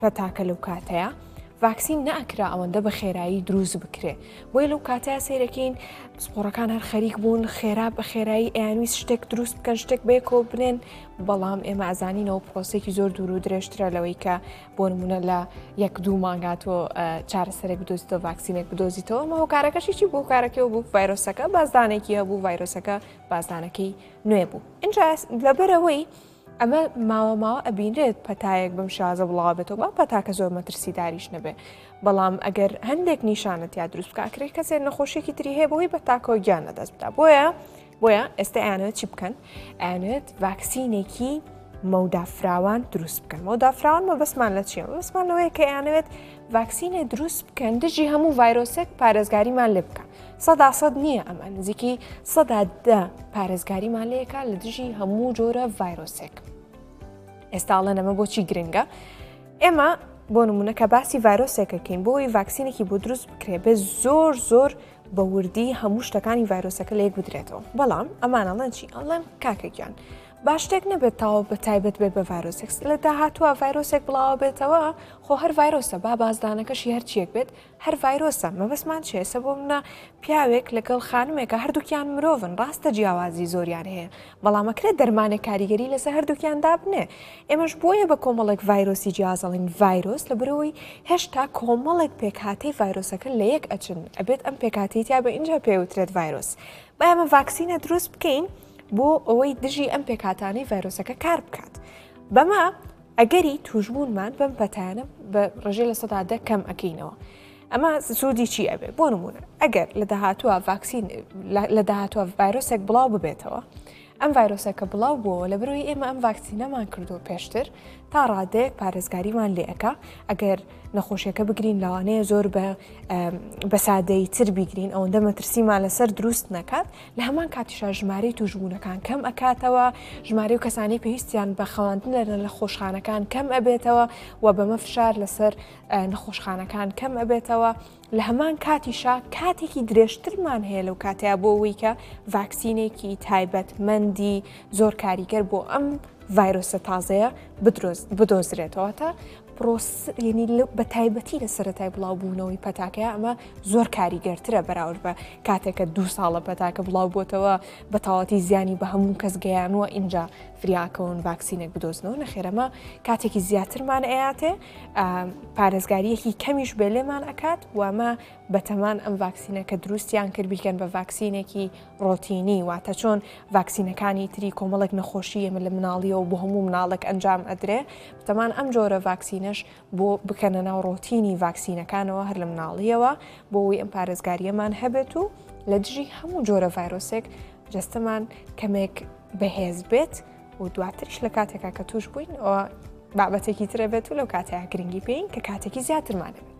پەتاکە لەو کاتەیە ڤاکسین نەئەکرا ئەوەندە بە خێرایی دروست بکرێ بۆی لەو کاتەیە سیرەکەین سپۆڕەکان هەر خەریک بوون خێرا بە خێرایی ئەیانویست شتێک دروست بکەن شتێک بێکۆ بنێن بەڵام ئێمە ئازانینەوە پرۆسێکی زۆر دوور و درێژترە لەوەی کە بۆ نمونە لە 1-2 مانگاتۆ چارەسەرێک بدۆزیتەوە ڤاکسینێک بدۆزیتەوە ئەمە هۆکارەکەشی بۆ کارەکەەوە بوو ڤایرۆسەکە بازدانێکی هەبوو ڤایرۆسەکە بازدانەکەی نوێ بوو اینجا لەبەرەوەی ئەمە ماوە ئەبینرێت پەتایەک بەم شازە بڵاو بێتەوە با پەتاکە زۆر مەترسیداریش نەبێ بەڵام ئەگەر هەندێک نیشانەت یا دروست بکاکرێت کەسێک نەخۆشیێکی تری هەیە بۆی بەتاکەوە گیان نەدەست بدا بۆیە ئێستا ئەیانەوێت چی بکەن ئەیانوێت ڤاکسینێکی مەودافراوان دروست بکەن مەودافراوان مەبەسمان لە چیە مەبەسمان لەوەیە کە ئەیانەوێت ڤاکسینێ دروست بکەن دژی هەموو ڤایرۆسێک پارێزگاریمان لێ بکەن 100% نییە ئەمە نزیکی 110 پارێزگاریمان لێیەکە لە دژی هەموو جۆرە ڤایرۆسێک ئێستاڵەن ئەمە بۆچی گرنگە ئێمە بۆ نمونە کە باسی ڤایرۆسێکەکەین بۆی ڤاکسینێکی بۆ دروست بکرێ بێ زۆر بە وردی هەموو شتەکانی ڤایرۆسەکە لە یەک بدرێتەوە بەڵام ئەمانەڵەن چی ئەڵێن کاکەگیان باش شتێک نەبێت تاوە بە تایبەت بێت بە ڤایرۆسێک لە داهاتووە ڤایرۆسێک بڵاوە بێتەوە خۆ هەر ڤایرۆسە با بازدانەکەشی هەرچیەک بێت هەر ڤایرۆسە مەبەسمان چێسە بۆ منە پیاوێک لەگەڵ خانمێکە هەردووکیان مرۆڤن ڕاستە جیاوازی زۆریان هەیە بەڵامەکرێت دەرمانێک کاریگەری لەسەر هەردووکیاندا بنێ ئێمەش بۆیە بە کۆمەڵێک ڤایرۆسی جیازەڵین ڤایرۆس لە برەوەی هێشتا کۆمەڵێک پێکهاتەی ڤایرۆسەکە لە یەک ئەچن ئەبێت ئەم پێکاتیتیا بە اینجا پێوترێت ڤایرۆس با ئەمە ڤاکسینە دروست بکەین بۆ ئەوەی دژی ئەم پێکاتانەی ڤایرۆسەکە کار بکات بەمە ئەگەری توشبوونمان بەم پەتانە بە ڕژێ لە 110 کەم ئەکەینەوە ئەمە سوودی چی ئەبێ بۆ نمونە ئەگەر لە داهاتووە ڤاکسین لە داهاتووە ڤایرۆسێک بڵاو ببێتەوە ئەم ڤایرۆسەکە بڵاو بووە لە بروی ئێمە ئەم ڤاکسینەمان کردو پێشتر تا ڕادەیەک پارێزگاریمان لێ ئەکا ئەگەر نەخۆشیەکە بگرین لەوانەیە زۆر بە سادەی تر بیگرین ئەوەندە مەترسیمان لەسەر دروست نەکات لە هەمان کاتیشا ژمارەی توشبوونەکان کەم ئەکاتەوە ژمارەی و کەسانی پێویستیان بە خەواندن لە خۆشخانەکان کەم ئەبێتەوە و بەمە فشار لەسەر نەخۆشخانەکان کەم ئەبێتەوە لە هەمان کاتیشا کاتێکی درێژترمان هەیە لەو کاتەیە بۆ ئەوەی کە ڤاکسینێکی تایبەتمەندی زۆر کاریگەر بۆ ئەم ڤایرۆسە تازەیە بدۆزرێتەوە تا ینی بە تایبەتی لە سەرەتای بڵاوبوونەوەی پەتاکەیە ئەمە زۆر کاریگەرترە بەراورد بە کاتێکە 2 ساڵە پەتاکە بڵاو بۆتەوە بە تاواتی زیانی بە هەموو کەس گەیانوە اینجا فریاکەون ڤاکسینێک بدۆزنەوە نەخێرەمە کاتێکی زیاترمان ئەیاتێ پارێزگاریەکی کەمیش بێ لێمان ئەکات وامە بەتەمان ئەم ڤاکسینەکە دروستیان کرد بیکەن بە ڤاکسینێکی ڕۆتینی واتە چۆن ڤاکسینەکانی تری کۆمەڵێک نەخۆشی ئێمە لە مناڵیەوە بۆ هەموو مناڵێک ئەنجام ئەدرێ بەتەمان ئەم جۆرە ڤاکسینەش بۆ بکەنە ناو ڕۆتینی ڤاکسینەکانەوە هەر لە مناڵیەوە بۆ ئەوەی ئەم پارێزگاریەمان هەبێت و لە دژی هەموو جۆرە ڤایرۆسێک جەستەمان کەمێک بەهێز بێت و دواتریش لە کاتێکا کە توش بووین ئەوە بابەتێکی ترە بێت و لەو کاتەیە گرنگی پێین کە کاتێکی زیاترمانە بێت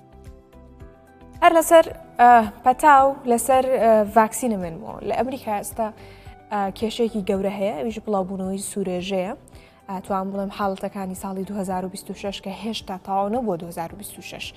هەر لەسەر پەتاو لەسەر ڤاکسینە منەوە لە ئەمریکا ئێستا کێشەیەکی گەورە هەیە ئەویش بڵاوبوونەوەی سوورێژەیە توان بڵێم حاڵەتەکانی ساڵی 2026 کە هێشتا تاوا نەبووە 2026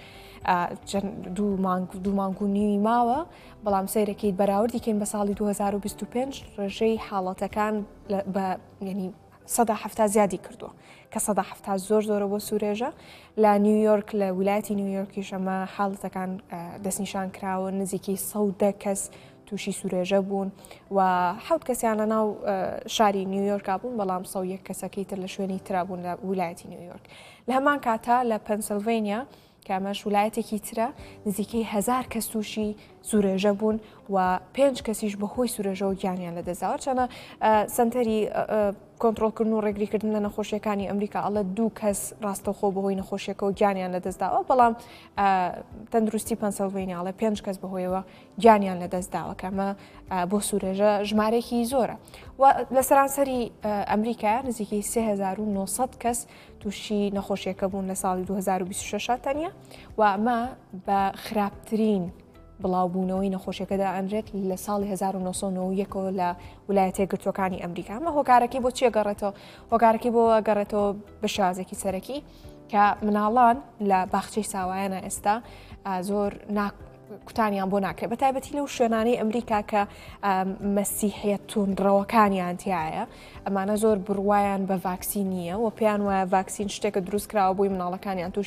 دوو مانگ و نیوی ماوە بەڵام سەیرەکەیت بەراوردیکەین بە ساڵی 2025 ڕێژەی حاڵەتەکان بە ینی 170 زیادی کردووە کە 170 زۆر زۆرە بۆ سوورێژە لە نیویۆرک لە ویلایەتی نیویۆرکیش ئەمە حاڵەتەکان دەستنیشان کراوە نزیکی 110 کەس تووشی سوورێژە بوون و 7 کەسیان لە ناو شاری نیویۆرکا بوون بەڵام 101 کەسەکەی تر لە شوێنی ترابوون لە ویلایەتی نیویۆرک لە هەمان کاتا لە پەنسیلڤێنیا کە ئەمەش ویلایەتێکی ترە نزیکەی 1000 کەس تووشی سوورێژە بوون و 5 کەسیش بەهۆی سوورێژە و گیانیان لەدەستداوە چەنە سنتەری کۆنتڕۆڵکردن و ڕێگریکردن لە نەخۆشیەکانی ئەمریکا ئەڵە 2 کەس ڕاستەوخۆ بەهۆی نەخۆشیەکە و گیانیان لەدەستداوە بەڵام تەندروستی پەنسیلڤێنیاڵە 5 کەس بەهۆیەوە گیانیان لەدەستداوە کە ئەمە بۆ سوورێژە ژمارەیەکی زۆرە و لە سەرانسەری ئەمریکا نزیکی 3900 کەس تووشی نەخۆشیەکە بوون لە ساڵی 2026 تەنیا و ئەمە بە خراپترین بڵاوبوونەوەی نەخۆشیەکەدا ئەنرێت لە ساڵی 1990 لە ویلایەتە یەکگرتووەکانی ئەمریکا ئەمە هۆکارەکەی بۆ چیە گەڕێتەوە هۆکارەکەی بۆ گەڕێتەوە بە شازێکی سەرەکی کە مناڵان لە باخچەی ساوایانە ئێستا زۆر کوتانیان بۆ ناکرێت بە تایبەتی لەو شوێنانەی ئەمریکا کە مەسیحیەت تونڕەوەکانیان تایە ئەمانە زۆر بڕوایان بە ڤاکسین نییە و پێیان وایە ڤاکسین شتێکە دروست کراوە بۆی مناڵەکانیان تووشی